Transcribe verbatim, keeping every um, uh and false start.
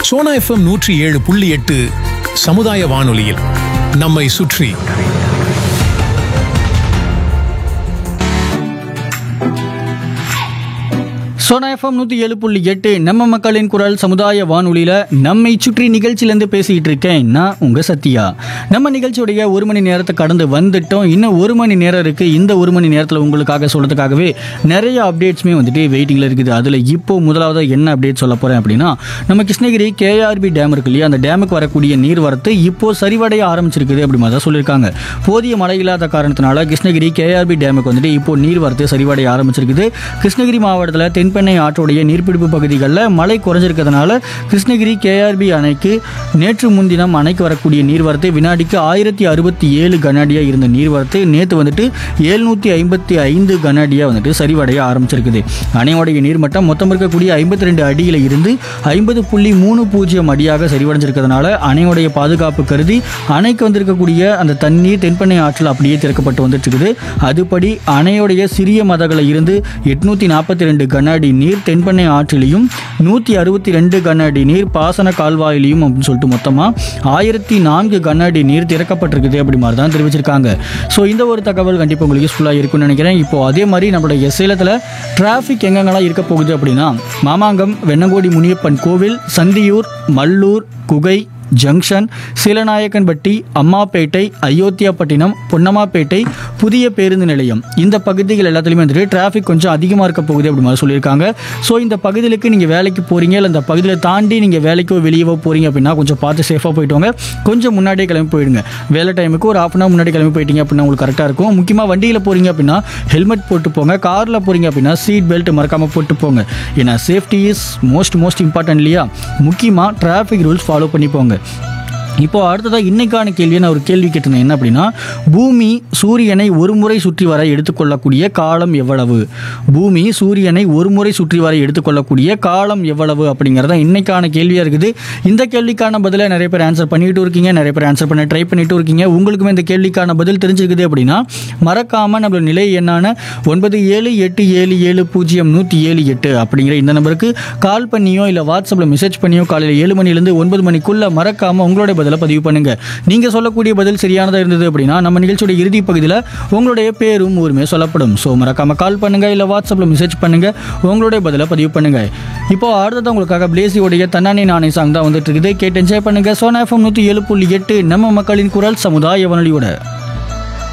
Sona FM நூற்றி ஏழு புள்ளி எட்டு சமுதாய வானொலியில் நம்மை சுற்றி. சோனா எஃப்எம் நூற்றி ஏழு புள்ளி எட்டு நம்ம மக்களின் குரல் சமுதாய வானொலியில் நம்மை சுற்றி நிகழ்ச்சியிலேருந்து பேசிக்கிட்டு இருக்கேன் நான் உங்கள் சத்யா. நம்ம நிகழ்ச்சியுடைய ஒரு மணி நேரத்தை கடந்து வந்துட்டோம். இன்னும் ஒரு மணி நேரம் இருக்குது. இந்த ஒரு மணி நேரத்தில் உங்களுக்காக சொல்கிறதுக்காகவே நிறைய அப்டேட்ஸுமே வந்துட்டு வெயிட்டிங்கில் இருக்குது. அதில் இப்போ முதலாவது என்ன அப்டேட் சொல்ல போகிறேன் அப்படின்னா, நம்ம கிருஷ்ணகிரி கேஆர்பி டேம் இருக்கு இல்லையா, அந்த டேமுக்கு வரக்கூடிய நீர்வரத்து இப்போது சரிவடைய ஆரம்பிச்சிருக்குது அப்படி மாதிரி தான் சொல்லியிருக்காங்க. போதிய மழை இல்லாத காரணத்தினால கிருஷ்ணகிரி கேஆர்பி டேமுக்கு வந்துட்டு இப்போ நீர்வரத்து சரிவடைய ஆரம்பிச்சிருக்குது. கிருஷ்ணகிரி மாவட்டத்தில் தென் பெண்ணை ஆற்றுடைய நீர்பிடிப்பு பகுதிகளில் மழை குறைஞ்சிருக்கிறதுனால கிருஷ்ணகிரி கேஆர்பி அணைக்கு நேற்று முன்தினம் அணைக்கு வரக்கூடிய நீர்வரத்து வினாடிக்கு ஆயிரத்தி அறுபத்தி ஏழு கனஅடியாக இருந்த நீர்வரத்து நேற்று வந்துட்டு எழுநூற்றி ஐம்பத்தி ஐந்து கனஅடியாக வந்துட்டு சரிவடைய ஆரம்பிச்சிருக்குது. அணையோடைய நீர்மட்டம் மொத்தம் இருக்கக்கூடிய ஐம்பத்தி ரெண்டு அடியில் இருந்து ஐம்பது புள்ளி மூணு பூஜ்ஜியம் அடியாக சரிவடைஞ்சிருக்கிறதுனால அணையோடைய பாதுகாப்பு கருதி அணைக்கு வந்திருக்கக்கூடிய அந்த தண்ணீர் தென்பெண்ணை ஆற்றில் அப்படியே திறக்கப்பட்டு வந்துட்டு இருக்குது. அதுபடி அணையோடைய சிறிய மதகளை இருந்து எட்நூற்றி நாற்பத்தி ரெண்டு கனஅடி நீர் தென்பெண்ணை ஆற்றிலையும் நூற்றி அறுபத்தி ரெண்டு கன அடி நீர் பாசன கால்வாயிலையும் அப்படின்னு சொல்லிட்டு மொத்தமாக ஆயிரத்தி நான்கு கன அடி நீர் திறக்கப்பட்டிருக்குது அப்படி மாதிரி தான் தெரிவிச்சிருக்காங்க. ஸோ இந்த ஒரு தகவல் கண்டிப்பாக உங்களுக்கு யூஸ்ஃபுல்லாக இருக்குன்னு நினைக்கிறேன். இப்போ அதே மாதிரி நம்மளுடைய சேலத்தில் டிராஃபிக் எங்கெங்கெல்லாம் இருக்க போகுது அப்படின்னா, மாமாங்கம், வெண்ணங்கோடி முனியப்பன் கோவில், சந்தியூர், மல்லூர், குகை ஜங்ஷன், சீலநாயக்கன்பட்டி, அம்மாப்பேட்டை, அயோத்தியாப்பட்டினம், பொன்னம்மாப்பேட்டை, புதிய பேருந்து நிலையம், இந்த பகுதிகள் எல்லாத்துலேயுமே வந்துட்டு டிராஃபிக் கொஞ்சம் அதிகமாக இருக்க போகுது அப்படி மாதிரி சொல்லியிருக்காங்க. ஸோ இந்த பகுதிகளுக்கு நீங்கள் வேலைக்கு போகிறீங்க இல்லை இந்த பகுதியில் தாண்டி நீங்கள் வேலைக்கோ வெளியவோ போகிறீங்க அப்படின்னா கொஞ்சம் பார்த்து சேஃபாக போயிட்டு வாங்க. கொஞ்சம் முன்னாடியே கிளம்பி போயிடுங்க. வேலை டைமுக்கு ஒரு ஹாஃப் அன் ஹவர் முன்னாடி கிளம்பி போயிட்டீங்க அப்படின்னா உங்களுக்கு கரெக்டாக இருக்கும். முக்கியமாக வண்டியில் போகிறீங்க அப்படின்னா ஹெல்மெட் போட்டு போங்க. காரில் போகிறீங்க அப்படின்னா சீட் பெல்ட் மறக்காமல் போட்டு போங்க. ஏன்னா safety is most most important இல்லையா. முக்கியமாக டிராஃபிக் ரூல்ஸ் ஃபாலோ பண்ணி போங்க. இப்போ அடுத்ததாக இன்னைக்கான கேள்வியை நான் ஒரு கேள்வி கேட்டிருந்தேன். என்ன அப்படின்னா, பூமி சூரியனை ஒரு முறை சுற்றி வர எடுத்துக்கொள்ளக்கூடிய காலம் எவ்வளவு? பூமி சூரியனை ஒரு முறை சுற்றி வர எடுத்துக்கொள்ளக்கூடிய காலம் எவ்வளவு அப்படிங்கிறத இன்னைக்கான கேள்வியாக இருக்குது. இந்த கேள்விக்கான பதிலை நிறைய பேர் ஆன்சர் பண்ணிட்டு இருக்கீங்க, நிறைய பேர் ஆன்சர் பண்ண ட்ரை பண்ணிட்டு இருக்கீங்க. உங்களுக்குமே இந்த கேள்விக்கான பதில் தெரிஞ்சிருக்குது அப்படின்னா மறக்காமல் நம்மளோட நிலை என்னான ஒன்பது ஏழு எட்டு ஏழு ஏழு பூஜ்ஜியம் நூற்றி ஏழு எட்டு அப்படிங்கிற இந்த நம்பருக்கு கால் பண்ணியோ இல்லை வாட்ஸ்அப்பில் மெசேஜ் பண்ணியோ காலையில் ஏழு மணிலேருந்து ஒன்பது மணிக்குள்ளே மறக்காமல் உங்களோட பதிலை பதிவு பண்ணுங்க. நீங்க சொல்லக்கூடிய பதில் சரியானதா இருந்தது அப்படின்னா நம்ம நிகழ்ச்சியோட இறுதி பகுதியில் உங்களுடைய பேரும் ஊருமே சொல்லப்படும். ஸோ மறக்காம கால் பண்ணுங்க இல்லை வாட்ஸ்அப்ல மெசேஜ் பண்ணுங்க, உங்களுடைய பதிலை பதிவு பண்ணுங்க. இப்போ அடுத்தது உங்களுக்காக பிளேசியோடைய தன்னானே நானே சாங் தான் வந்துட்டு இருக்குது. கேட்டு என்ஜாய் பண்ணுங்க. சோனா எஃப்எம் நூற்றி ஏழு புள்ளி எட்டு நம்ம மக்களின் குரல் சமுதாய வானொலியோட.